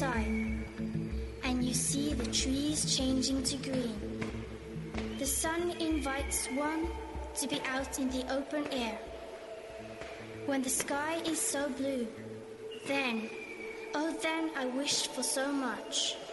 outside, and you see the trees changing to green. The sun invites one to be out in the open air. When the sky is so blue, then, oh then I wished for so much.